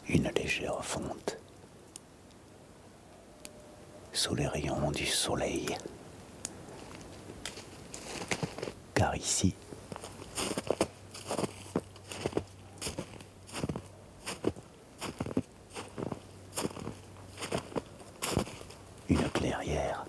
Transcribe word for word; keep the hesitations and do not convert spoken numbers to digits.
une légère fonte sous les rayons du soleil. Car ici, une clairière.